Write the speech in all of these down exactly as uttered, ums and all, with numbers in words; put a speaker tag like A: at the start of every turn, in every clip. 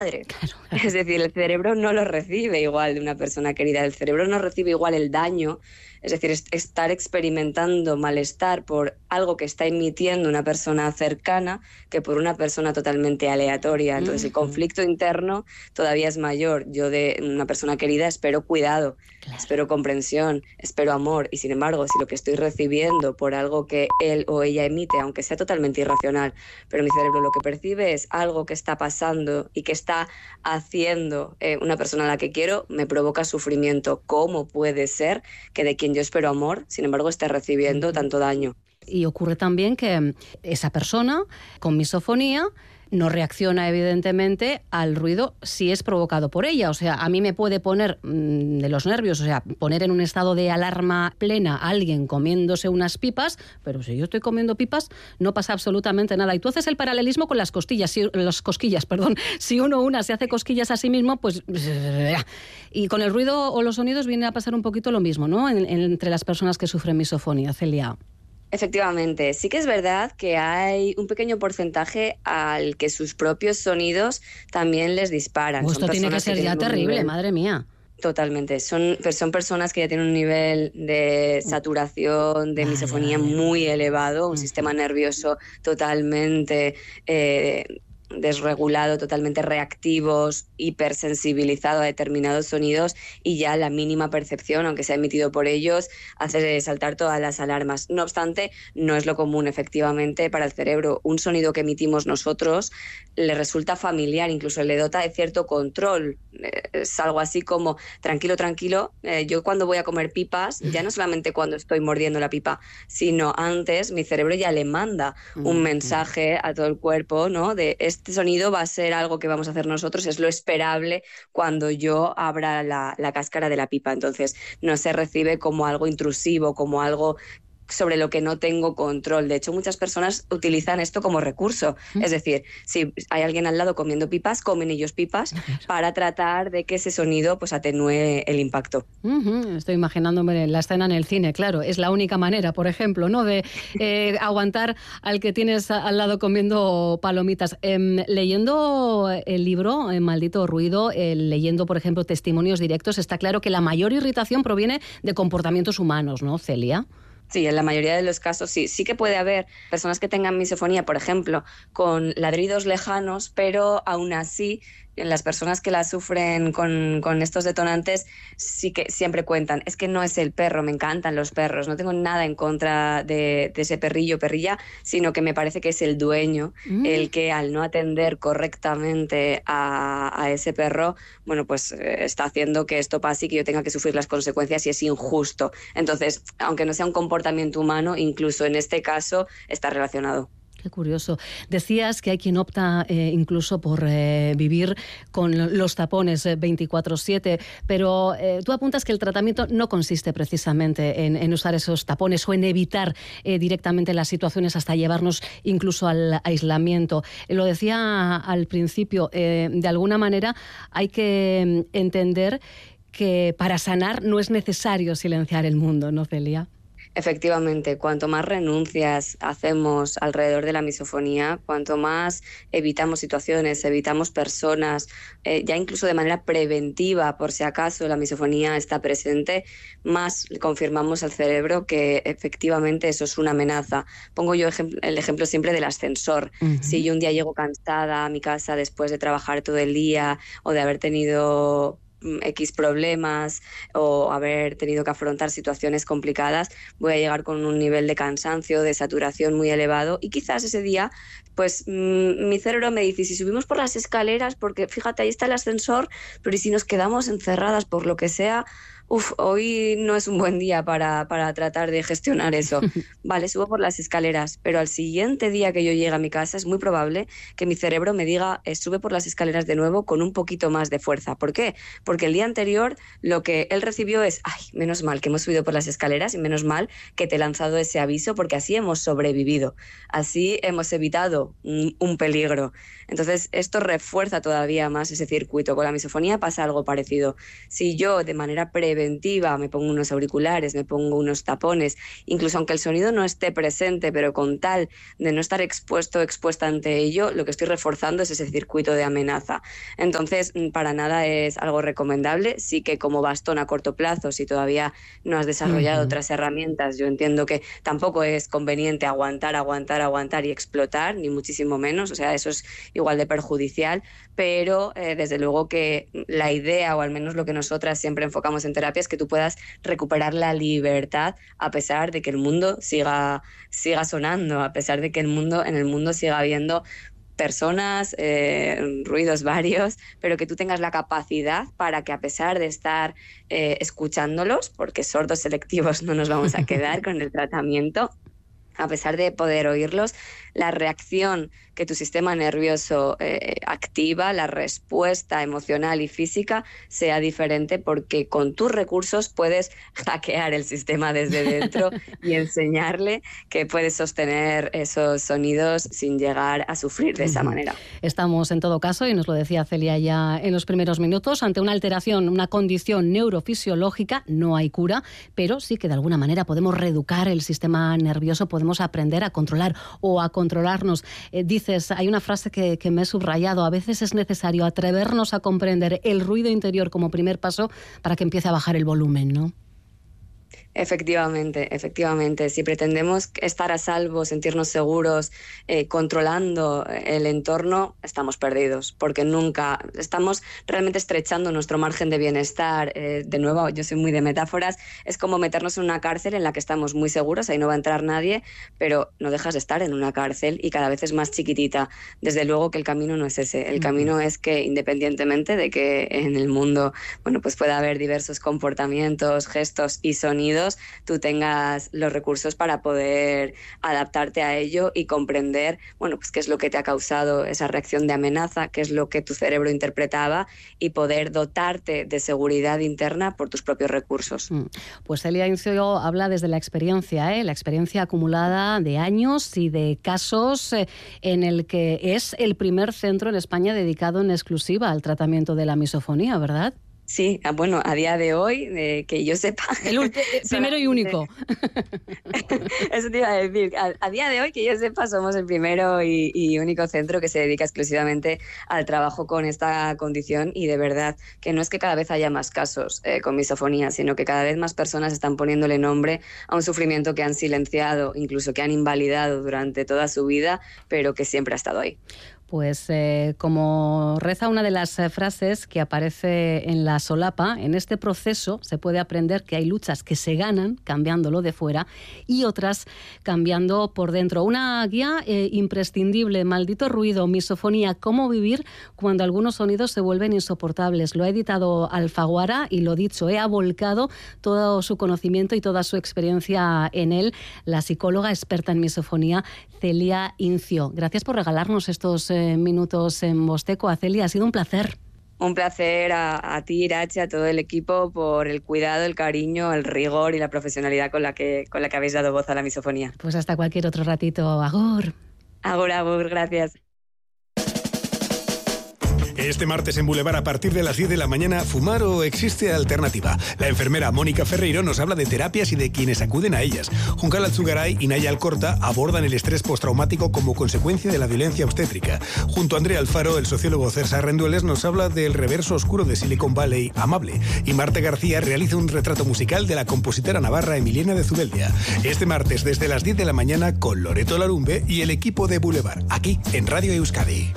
A: Claro, claro. Es decir, el cerebro no lo recibe igual de una persona querida, el cerebro no recibe igual el daño, es decir, es estar experimentando malestar por algo que está emitiendo una persona cercana que por una persona totalmente aleatoria. Entonces, uh-huh. el conflicto interno todavía es mayor. Yo de una persona querida espero cuidado, claro. espero comprensión, espero amor, y sin embargo, si lo que estoy recibiendo por algo que él o ella emite, aunque sea totalmente irracional, pero mi cerebro lo que percibe es algo que está pasando y que está haciendo eh, una persona a la que quiero, me provoca sufrimiento. ¿Cómo puede ser que de quien yo espero amor, sin embargo, esté recibiendo uh-huh. tanto daño?
B: Y ocurre también que esa persona con misofonía no reacciona evidentemente al ruido si es provocado por ella. O sea, a mí me puede poner mmm, de los nervios, o sea, poner en un estado de alarma plena a alguien comiéndose unas pipas, pero si yo estoy comiendo pipas no pasa absolutamente nada. Y tú haces el paralelismo con las costillas, si, las cosquillas, perdón. Si uno una se hace cosquillas a sí mismo, pues... Y con el ruido o los sonidos viene a pasar un poquito lo mismo, ¿no? En, en, entre las personas que sufren misofonía, Celia.
A: Efectivamente, sí que es verdad que hay un pequeño porcentaje al que sus propios sonidos también les disparan.
B: Esto tiene que ser ya terrible,
A: nivel...
B: madre mía.
A: Totalmente, son, son personas que ya tienen un nivel de saturación, de misofonía muy elevado, un uh-huh. sistema nervioso totalmente... Eh, desregulado, totalmente reactivos, hipersensibilizado a determinados sonidos, y ya la mínima percepción, aunque sea emitido por ellos, hace saltar todas las alarmas. No obstante, no es lo común, efectivamente, para el cerebro. Un sonido que emitimos nosotros le resulta familiar, incluso le dota de cierto control. Es algo así como, tranquilo, tranquilo, eh, yo cuando voy a comer pipas, ya no solamente cuando estoy mordiendo la pipa, sino antes mi cerebro ya le manda un mensaje a todo el cuerpo, ¿no? De este Este sonido va a ser algo que vamos a hacer nosotros, es lo esperable cuando yo abra la, la cáscara de la pipa. Entonces no se recibe como algo intrusivo, como algo sobre lo que no tengo control. De hecho, muchas personas utilizan esto como recurso. ¿Mm? Es decir, si hay alguien al lado comiendo pipas, comen ellos pipas para tratar de que ese sonido pues atenúe el impacto.
B: Uh-huh. Estoy imaginándome la escena en el cine, claro. Es la única manera, por ejemplo, ¿no? de eh, aguantar al que tienes al lado comiendo palomitas. Eh, leyendo el libro, eh, Maldito Ruido, eh, leyendo, por ejemplo, testimonios directos, está claro que la mayor irritación proviene de comportamientos humanos, ¿no, Celia?
A: Sí, en la mayoría de los casos sí. Sí que puede haber personas que tengan misofonía, por ejemplo, con ladridos lejanos, pero aún así las personas que la sufren con, con estos detonantes sí que siempre cuentan, es que no es el perro, me encantan los perros, no tengo nada en contra de, de ese perrillo o perrilla, sino que me parece que es el dueño mm. el que al no atender correctamente a, a ese perro, bueno, pues eh, está haciendo que esto pase y que yo tenga que sufrir las consecuencias, y es injusto. Entonces, aunque no sea un comportamiento humano, incluso en este caso está relacionado.
B: Qué curioso. Decías que hay quien opta eh, incluso por eh, vivir con los tapones eh, veinticuatro siete, pero eh, tú apuntas que el tratamiento no consiste precisamente en, en usar esos tapones o en evitar eh, directamente las situaciones hasta llevarnos incluso al aislamiento. Eh, lo decía al principio, eh, de alguna manera hay que entender que para sanar no es necesario silenciar el mundo, ¿no, Celia?
A: Efectivamente, cuanto más renuncias hacemos alrededor de la misofonía, cuanto más evitamos situaciones, evitamos personas, eh, ya incluso de manera preventiva, por si acaso la misofonía está presente, más confirmamos al cerebro que efectivamente eso es una amenaza. Pongo yo ejem- el ejemplo siempre del ascensor. Uh-huh. Si yo un día llego cansada a mi casa después de trabajar todo el día o de haber tenido X problemas o haber tenido que afrontar situaciones complicadas, voy a llegar con un nivel de cansancio, de saturación muy elevado, y quizás ese día pues mmm, mi cerebro me dice, si subimos por las escaleras, porque fíjate, ahí está el ascensor, pero ¿y si nos quedamos encerradas por lo que sea? Uf, hoy no es un buen día para, para tratar de gestionar eso. Vale, subo por las escaleras, pero al siguiente día que yo llegue a mi casa es muy probable que mi cerebro me diga, eh, sube por las escaleras de nuevo con un poquito más de fuerza. ¿Por qué? Porque el día anterior lo que él recibió es, ay, menos mal que hemos subido por las escaleras y menos mal que te he lanzado ese aviso, porque así hemos sobrevivido, así hemos evitado un, un peligro. Entonces esto refuerza todavía más ese circuito. Con la misofonía pasa algo parecido. Si yo de manera preventiva preventiva, me pongo unos auriculares, me pongo unos tapones, incluso aunque el sonido no esté presente, pero con tal de no estar expuesto o expuesta ante ello, lo que estoy reforzando es ese circuito de amenaza. Entonces, para nada es algo recomendable. Sí que como bastón a corto plazo, si todavía no has desarrollado uh-huh. otras herramientas, yo entiendo que tampoco es conveniente aguantar, aguantar, aguantar y explotar, ni muchísimo menos. O sea, eso es igual de perjudicial, pero eh, desde luego que la idea, o al menos lo que nosotras siempre enfocamos en terapia, es que tú puedas recuperar la libertad a pesar de que el mundo siga, siga sonando, a pesar de que el mundo, en el mundo siga habiendo personas, eh, ruidos varios, pero que tú tengas la capacidad para que, a pesar de estar eh, escuchándolos, porque sordos selectivos no nos vamos a quedar con el tratamiento, a pesar de poder oírlos, la reacción que tu sistema nervioso eh, activa, la respuesta emocional y física sea diferente, porque con tus recursos puedes hackear el sistema desde dentro y enseñarle que puedes sostener esos sonidos sin llegar a sufrir de esa manera.
B: Estamos, en todo caso, y nos lo decía Celia ya en los primeros minutos, ante una alteración, una condición neurofisiológica. No hay cura, pero sí que de alguna manera podemos reeducar el sistema nervioso, podemos aprender a controlar o a controlarnos. Eh, dices, hay una frase que, que me he subrayado: a veces es necesario atrevernos a comprender el ruido interior como primer paso para que empiece a bajar el volumen, ¿no?
A: Efectivamente, efectivamente. Si pretendemos estar a salvo, sentirnos seguros, eh, controlando el entorno, estamos perdidos, porque nunca estamos realmente estrechando nuestro margen de bienestar. Eh, de nuevo, yo soy muy de metáforas, es como meternos en una cárcel en la que estamos muy seguros, ahí no va a entrar nadie, pero no dejas de estar en una cárcel y cada vez es más chiquitita. Desde luego que el camino no es ese, el camino es que, independientemente de que en el mundo, bueno, pues pueda haber diversos comportamientos, gestos y sonidos, tú tengas los recursos para poder adaptarte a ello y comprender, bueno, pues qué es lo que te ha causado esa reacción de amenaza, qué es lo que tu cerebro interpretaba, y poder dotarte de seguridad interna por tus propios recursos.
B: Pues Celia Incio habla desde la experiencia, ¿eh? la experiencia acumulada de años y de casos eh, en el que es el primer centro en España dedicado en exclusiva al tratamiento de la misofonía, ¿verdad?
A: Sí, bueno, a día de hoy, de que yo sepa...
B: El ulti- primero y único.
A: Eso te iba a decir. A, a día de hoy, que yo sepa, somos el primero y, y único centro que se dedica exclusivamente al trabajo con esta condición, y de verdad que no es que cada vez haya más casos eh, con misofonía, sino que cada vez más personas están poniéndole nombre a un sufrimiento que han silenciado, incluso que han invalidado durante toda su vida, pero que siempre ha estado ahí.
B: Pues eh, como reza una de las eh, frases que aparece en la solapa, en este proceso se puede aprender que hay luchas que se ganan cambiándolo de fuera y otras cambiando por dentro. Una guía eh, imprescindible: Maldito ruido, misofonía, cómo vivir cuando algunos sonidos se vuelven insoportables. Lo ha editado Alfaguara y, lo dicho, eh, ha volcado todo su conocimiento y toda su experiencia en él la psicóloga experta en misofonía Celia Incio. Gracias por regalarnos estos eh, minutos en Voz Teco. A Celia, ha sido un placer.
A: Un placer a, a ti, Irache, a todo el equipo, por el cuidado, el cariño, el rigor y la profesionalidad con la que, con la que habéis dado voz a la misofonía.
B: Pues hasta cualquier otro ratito. Agur.
A: Agur, agur, gracias.
C: Este martes en Boulevard, a partir de las diez de la mañana, ¿fumar o existe alternativa? La enfermera Mónica Ferreiro nos habla de terapias y de quienes acuden a ellas. Juncal Alzugaray y Naya Alcorta abordan el estrés postraumático como consecuencia de la violencia obstétrica. Junto a Andrea Alfaro, el sociólogo César Rendueles nos habla del reverso oscuro de Silicon Valley, Amable. Y Marta García realiza un retrato musical de la compositora navarra Emiliana de Zubeldia. Este martes, desde las diez de la mañana, con Loreto Larumbe y el equipo de Boulevard, aquí en Radio Euskadi.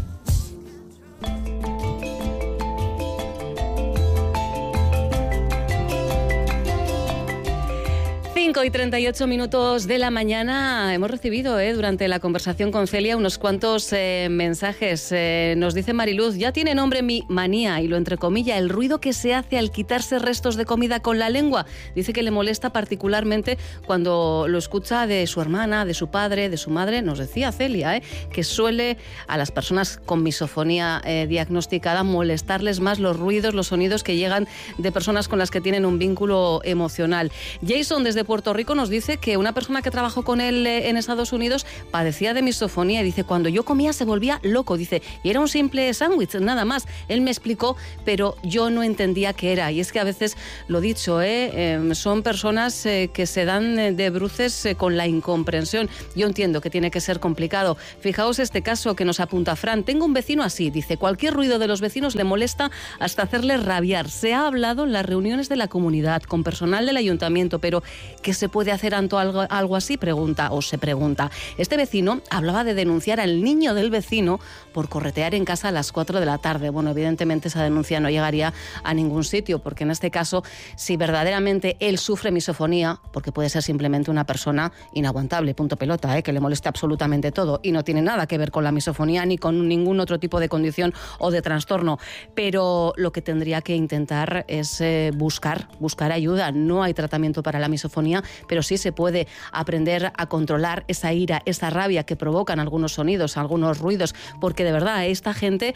B: cinco y treinta y ocho minutos de la mañana. Hemos recibido eh, durante la conversación con Celia unos cuantos eh, mensajes. Eh, nos dice Mariluz: ya tiene nombre mi manía, y lo entrecomilla, el ruido que se hace al quitarse restos de comida con la lengua. Dice que le molesta particularmente cuando lo escucha de su hermana, de su padre, de su madre. Nos decía Celia eh, que suele a las personas con misofonía eh, diagnosticada molestarles más los ruidos, los sonidos que llegan de personas con las que tienen un vínculo emocional. Jason, desde Puerto Puerto Rico nos dice que una persona que trabajó con él en Estados Unidos padecía de misofonía y dice, cuando yo comía se volvía loco, dice, y era un simple sándwich, nada más. Él me explicó, pero yo no entendía qué era. Y es que a veces, lo dicho, ¿eh? Eh, son personas eh, que se dan de bruces eh, con la incomprensión. Yo entiendo que tiene que ser complicado. Fijaos este caso que nos apunta Fran. Tengo un vecino así, dice, cualquier ruido de los vecinos le molesta hasta hacerle rabiar. Se ha hablado en las reuniones de la comunidad, con personal del ayuntamiento, pero ¿qué se puede hacer ante algo, algo así? Pregunta, o se pregunta. Este vecino hablaba de denunciar al niño del vecino por corretear en casa a las cuatro de la tarde. Bueno, evidentemente esa denuncia no llegaría a ningún sitio, porque en este caso, si verdaderamente él sufre misofonía, porque puede ser simplemente una persona inaguantable, punto pelota, ¿eh? que le moleste absolutamente todo, y no tiene nada que ver con la misofonía ni con ningún otro tipo de condición o de trastorno, pero lo que tendría que intentar es eh, buscar, buscar ayuda. No hay tratamiento para la misofonía, pero sí se puede aprender a controlar esa ira, esa rabia que provocan algunos sonidos, algunos ruidos, porque de verdad esta gente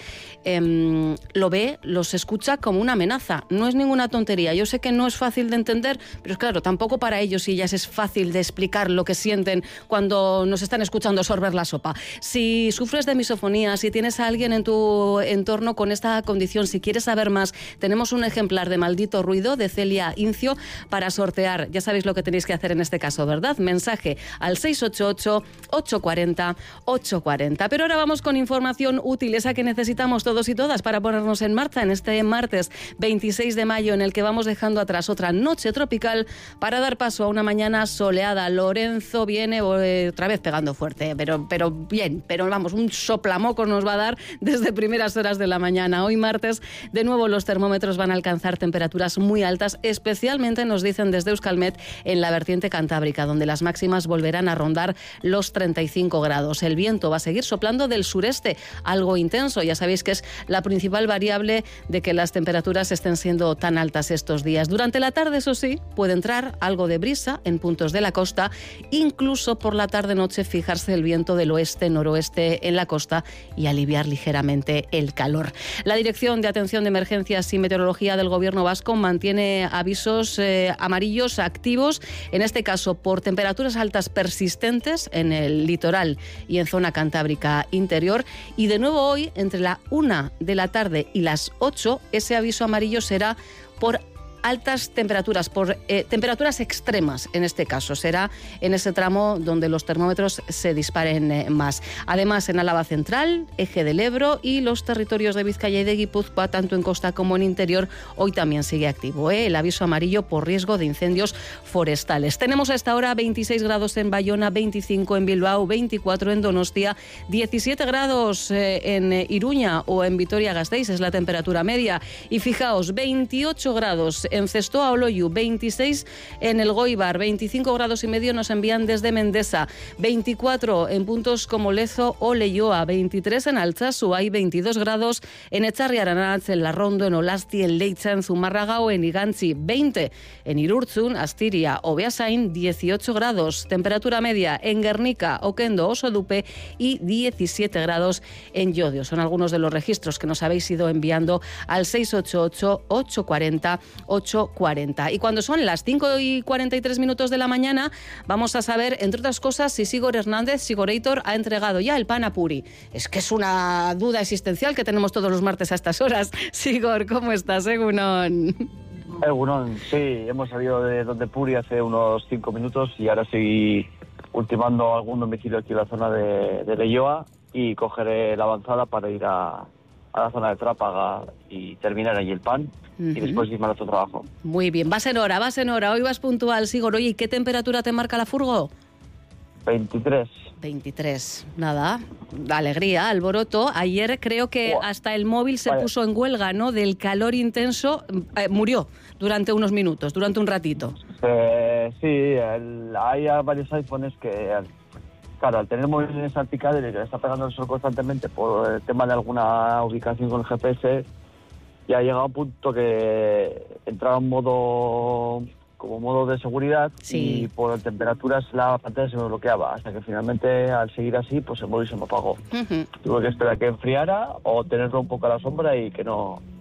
B: eh, lo ve, los escucha como una amenaza. No es ninguna tontería. Yo sé que no es fácil de entender, pero claro, tampoco para ellos y ellas es fácil de explicar lo que sienten cuando nos están escuchando sorber la sopa. Si sufres de misofonía, si tienes a alguien en tu entorno con esta condición, si quieres saber más, tenemos un ejemplar de Maldito Ruido de Celia Incio para sortear. Ya sabéis lo que tenéis que hacer en este caso, ¿verdad? Mensaje al seis ocho ocho, ocho cuatro cero, ocho cuatro cero. Pero ahora vamos con información útil, esa que necesitamos todos y todas para ponernos en marcha en este martes veintiséis de mayo, en el que vamos dejando atrás otra noche tropical para dar paso a una mañana soleada. Lorenzo viene eh, otra vez pegando fuerte, pero, pero bien, pero vamos, un soplamocos nos va a dar desde primeras horas de la mañana. Hoy martes, de nuevo los termómetros van a alcanzar temperaturas muy altas, especialmente nos dicen desde Euskalmet en la vertiente cantábrica, donde las máximas volverán a rondar los treinta y cinco grados. El viento va a seguir soplando del sureste, algo intenso. Ya sabéis que es la principal variable de que las temperaturas estén siendo tan altas estos días. Durante la tarde, eso sí, puede entrar algo de brisa en puntos de la costa, incluso por la tarde-noche fijarse el viento del oeste-noroeste en la costa y aliviar ligeramente el calor. La Dirección de Atención de Emergencias y Meteorología del Gobierno vasco mantiene avisos eh, amarillos activos, en este caso por temperaturas altas persistentes en el litoral y en zona cantábrica interior. Y de nuevo hoy, entre la una de la tarde y las ocho, ese aviso amarillo será por altas temperaturas, por eh, temperaturas extremas en este caso. Será en ese tramo donde los termómetros se disparen eh, más. Además, en Álava Central, Eje del Ebro y los territorios de Vizcaya y de Guipúzcoa, tanto en costa como en interior, hoy también sigue activo ¿eh? el aviso amarillo por riesgo de incendios forestales. Tenemos a esta hora veintiséis grados en Bayona, veinticinco en Bilbao, veinticuatro en Donostia, diecisiete grados eh, en eh, Iruña o en Vitoria-Gasteiz, es la temperatura media. Y fijaos, veintiocho grados en Zestoa Oloiu, veintiséis en el Goibar, veinticinco grados y medio nos envían desde Mendesa, veinticuatro en puntos como Lezo o Leioa, veintitrés en Altsasu, hay veintidós grados en Echarri Aranatz, en Larrondo, en Olasti, en Leitza, en Zumárraga o en Igantzi, veinte en Irurzun, Astiria o Beasain, dieciocho grados, temperatura media en Guernica, Oquendo, Osodupe y diecisiete grados en Llodio. Son algunos de los registros que nos habéis ido enviando al seis ocho ocho, ocho cuatro cero, ocho cuatro cero. Y cuando son las cinco y cuarenta y tres minutos de la mañana, vamos a saber, entre otras cosas, si Sigor Hernández, Sigorator, ha entregado ya el pan a Puri. Es que es una duda existencial que tenemos todos los martes a estas horas. Sigor, ¿cómo estás, Egunon?
D: Egunon, sí, hemos salido de donde Puri hace unos cinco minutos y ahora estoy ultimando algún domicilio aquí en la zona de, de Leioa y cogeré la avanzada para ir a, a la zona de Trápaga y terminar allí el pan. Uh-huh. Y después irme a otro trabajo.
B: Muy bien, vas en hora, vas en hora. Hoy vas puntual, Sigor. Oye, ¿y qué temperatura te marca la furgo?
D: veintitrés.
B: veintitrés, nada, alegría, alboroto. Ayer creo que oh. hasta el móvil se Vaya. puso en huelga, ¿no? Del calor intenso, eh, murió durante unos minutos, durante un ratito.
D: Eh, sí, el, hay varios iPhones que, claro, al tener móviles en esa picada y le está pegando el sol constantemente por el tema de alguna ubicación con el G P S, ya ha llegado a un punto que entraba en modo como modo de seguridad sí. y por temperaturas la pantalla se me bloqueaba, hasta que finalmente al seguir así pues el móvil se me apagó. Uh-huh. Tuve que esperar a que enfriara o tenerlo un poco a la sombra y que no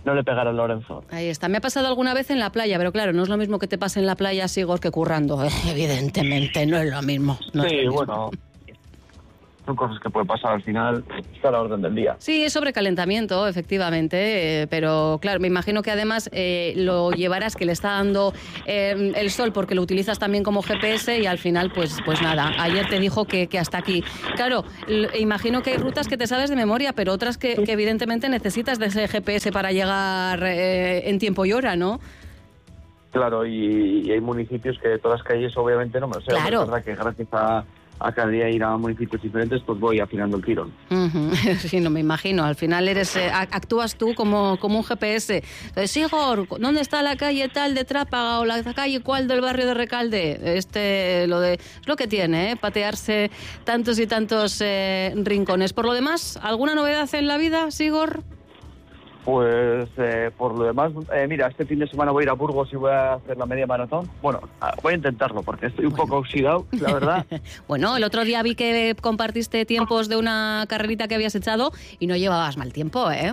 D: no le pegara a Lorenzo.
B: Ahí está. Me ha pasado alguna vez en la playa, pero claro, no es lo mismo que te pase en la playa, Sigor, que currando. Evidentemente, no es lo mismo. No
D: sí,
B: es lo mismo.
D: Bueno, son cosas que pueden pasar al final, está a la orden del día.
B: Sí, es sobrecalentamiento, efectivamente, eh, pero claro, me imagino que además eh, lo llevarás, que le está dando eh, el sol porque lo utilizas también como G P S y al final, pues pues nada, ayer te dijo que, que hasta aquí. Claro, l- imagino que hay rutas que te sabes de memoria, pero otras que, que evidentemente necesitas de ese G P S para llegar eh, en tiempo y hora, ¿no?
D: Claro, y, y hay municipios que todas las calles obviamente no me lo sé.
B: Claro.
D: Es verdad que gracias a, a cada día ir a municipios diferentes, pues voy afinando el tiro.
B: Uh-huh. Sí, no me imagino. Al final eres eh, actúas tú como, como un G P S. Entonces, Sigor, ¿dónde está la calle tal de Trápaga o la calle cuál del barrio de Recalde? Este, lo de, es lo que tiene, ¿eh? Patearse tantos y tantos eh, rincones. Por lo demás, ¿alguna novedad en la vida, Sigor?
D: Pues eh, por lo demás, eh, mira, este fin de semana voy a ir a Burgos y voy a hacer la media maratón. Bueno, voy a intentarlo porque estoy un
B: Bueno.
D: poco oxidado, la verdad.
B: Bueno, el otro día vi que compartiste tiempos de una carrerita que habías echado y no llevabas mal tiempo, ¿eh?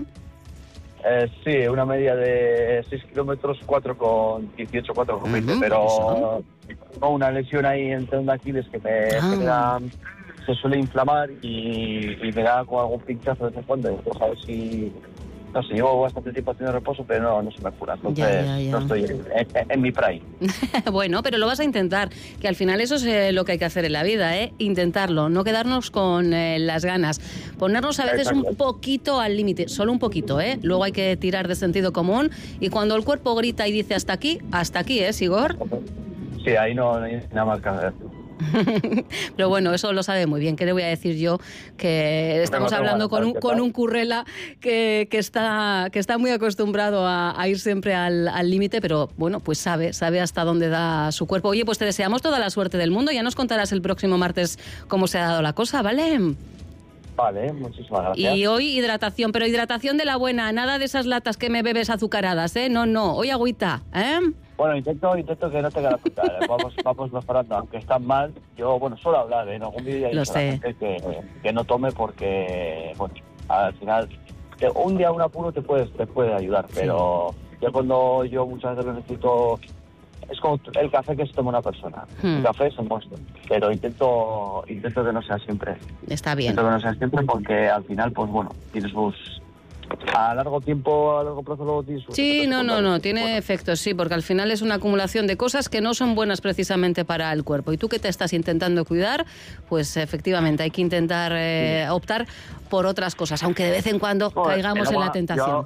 D: Eh, sí, una media de seis kilómetros, cuatro con dieciocho, cuatro con veinte,
B: Ujú,
D: pero
B: eso.
D: tengo una lesión ahí en tendón de Aquiles que me
B: Ah.
D: genera, se suele inflamar y, y me da con algún pinchazo de vez en cuando. Entonces, a ver si, no sé, llevo bastante tiempo haciendo reposo, pero no, no se me cura. Entonces,
B: Ya, ya, ya.
D: no estoy en, en- en mi prime.
B: Bueno, pero lo vas a intentar, que al final eso es eh, lo que hay que hacer en la vida, ¿eh? Intentarlo, no quedarnos con eh, las ganas, ponernos a veces
D: Exacto.
B: un poquito al límite, solo un poquito, ¿eh? Luego hay que tirar de sentido común y cuando el cuerpo grita y dice hasta aquí, hasta aquí, ¿eh, Sigor?
D: Sí, ahí no, no hay nada más que hacer.
B: Pero bueno, eso lo sabe muy bien. ¿Qué le voy a decir yo? Que estamos
D: tengo
B: hablando con un,
D: ¿qué
B: con
D: tal?
B: un currela que, que, está, que está muy acostumbrado a, a ir siempre al al límite, pero bueno, pues sabe, sabe hasta dónde da su cuerpo. Oye, pues te deseamos toda la suerte del mundo. Ya nos contarás el próximo martes cómo se ha dado la cosa, ¿vale?
D: Vale, muchísimas gracias.
B: Y hoy hidratación, pero hidratación de la buena, nada de esas latas que me bebes azucaradas, ¿eh? No, no, hoy agüita, ¿eh?
D: Bueno, intento, intento que no tenga la fruta, ¿eh? vamos, vamos mejorando, aunque están mal. Yo, bueno, suelo hablar, ¿eh? En algún vídeo ya he
B: Lo
D: dicho a la
B: sé.
D: gente que, que no tome porque, bueno, al final, que un día un apuro te, puedes, te puede ayudar, pero ya cuando yo muchas veces lo necesito, es como el café que se toma una persona.
B: Hmm.
D: El café es un monstruo, pero intento, intento que no sea siempre.
B: Está bien.
D: Intento que no sea siempre porque al final, pues bueno, tienes sus... A largo tiempo, a largo plazo luego tienes sus...
B: Sí, no, no, no, tiene
D: Bueno,
B: efectos, sí, porque al final es una acumulación de cosas que no son buenas precisamente para el cuerpo. Y tú que te estás intentando cuidar, pues efectivamente hay que intentar eh, optar por otras cosas, aunque de vez en cuando
D: Joder,
B: caigamos
D: el
B: en la
D: agua,
B: tentación.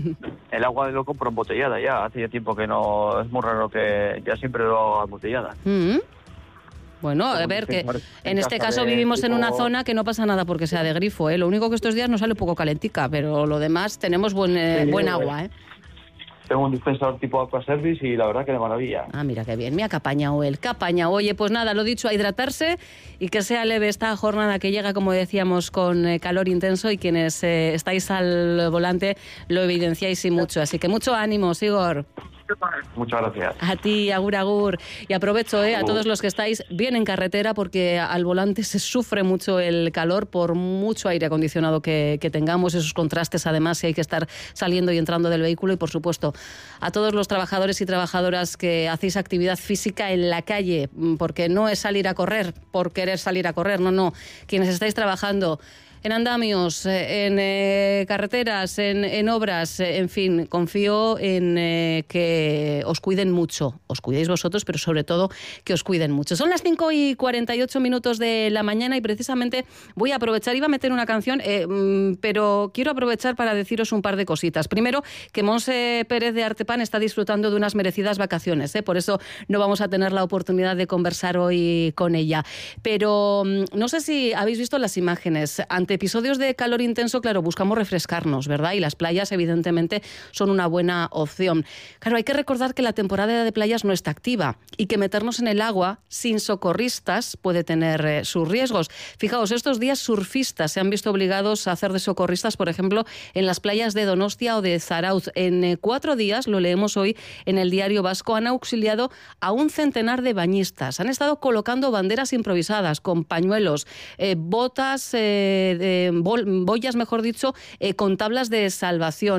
D: El agua lo compro embotellada ya, hace ya tiempo que no, es muy raro que ya siempre lo hago embotellada.
B: Mm. Bueno, a
D: Como
B: ver,
D: dices,
B: que
D: en
B: en este
D: casa
B: caso
D: de
B: vivimos en
D: tipo-
B: una zona que no pasa nada porque sea de grifo, ¿eh? Lo único que estos días nos sale un poco calentica, pero lo demás tenemos buen, eh,
D: Sí,
B: buen
D: bueno.
B: agua, ¿eh?
D: Tengo un dispensador tipo Aqua Service y la verdad que de maravilla.
B: Ah, mira qué bien, mira qué apañado él, qué apañado. Oye, pues nada, lo dicho, a hidratarse y que sea leve esta jornada que llega, como decíamos, con eh, calor intenso y quienes eh, estáis al volante lo evidenciáis y mucho. Así que mucho ánimo, Sigor.
D: Muchas gracias.
B: A ti, agur, agur. Y aprovecho eh, a
D: Agur.
B: todos los que estáis bien en carretera porque al volante se sufre mucho el calor por mucho aire acondicionado que, que tengamos, esos contrastes además si hay que estar saliendo y entrando del vehículo y por supuesto a todos los trabajadores y trabajadoras que hacéis actividad física en la calle, porque no es salir a correr por querer salir a correr, no, no. Quienes estáis trabajando en andamios, eh, en eh, carreteras, en, en obras, eh, en fin, confío en eh, que os cuiden mucho, os cuidéis vosotros, pero sobre todo que os cuiden mucho. Son las cinco y cuarenta y ocho minutos de la mañana y precisamente voy a aprovechar, iba a meter una canción, eh, pero quiero aprovechar para deciros un par de cositas. Primero, que Monse Pérez de Artepan está disfrutando de unas merecidas vacaciones, ¿eh? Por eso no vamos a tener la oportunidad de conversar hoy con ella. Pero no sé si habéis visto las imágenes. Ante episodios de calor intenso, claro, buscamos refrescarnos, ¿verdad? Y las playas, evidentemente, son una buena opción. Claro, hay que recordar que la temporada de playas no está activa y que meternos en el agua sin socorristas puede tener eh, sus riesgos. Fijaos, estos días surfistas se han visto obligados a hacer de socorristas, por ejemplo, en las playas de Donostia o de Zarauz. En eh, cuatro días, lo leemos hoy en el Diario Vasco, han auxiliado a un centenar de bañistas. Han estado colocando banderas improvisadas con pañuelos, eh, botas... Eh, de boyas, mejor dicho, eh, con tablas de salvación.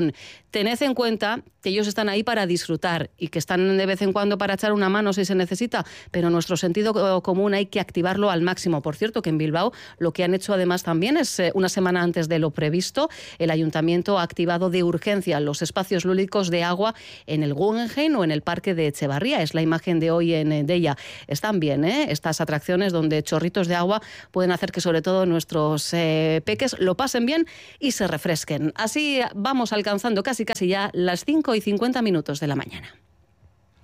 B: tened en cuenta que ellos están ahí para disfrutar y que están de vez en cuando para echar una mano si se necesita, pero nuestro sentido común hay que activarlo al máximo. Por cierto, que en Bilbao lo que han hecho además también es, eh, una semana antes de lo previsto, el Ayuntamiento ha activado de urgencia los espacios lúdicos de agua en el Guggenheim o en el Parque de Echevarría. Es la imagen de hoy en Deia. Están bien, ¿eh? Estas atracciones donde chorritos de agua pueden hacer que sobre todo nuestros eh, peques lo pasen bien y se refresquen. Así vamos alcanzando casi casi ya las cinco y cincuenta minutos de la mañana.